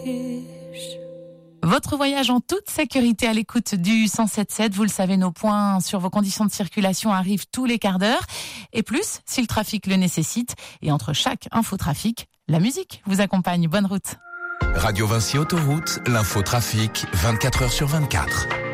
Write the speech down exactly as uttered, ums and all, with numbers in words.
Votre voyage en toute sécurité à l'écoute du cent sept sept. Vous le savez, nos points sur vos conditions de circulation arrivent tous les quarts d'heure. Et plus, si le trafic le nécessite. Et entre chaque infotrafic, la musique vous accompagne. Bonne route. Radio Vinci Autoroute, l'infotrafic, vingt-quatre heures sur vingt-quatre.